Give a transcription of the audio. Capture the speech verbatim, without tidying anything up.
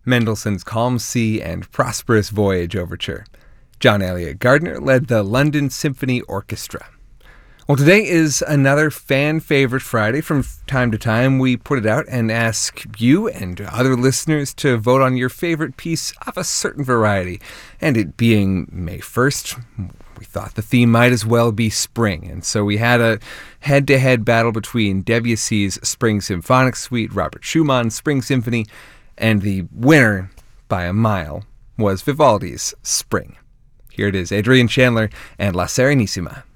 Mendelssohn's Calm Sea and Prosperous Voyage Overture. John Elliott Gardner led the London Symphony Orchestra. Well, today is another fan-favorite Friday. From time to time, we put it out and ask you and other listeners to vote on your favorite piece of a certain variety. And it being May first, we thought the theme might as well be spring. And so we had a head-to-head battle between Debussy's Spring Symphonic Suite, Robert Schumann's Spring Symphony, and the winner, by a mile, was Vivaldi's Spring. Here it is, Adrian Chandler and La Serenissima.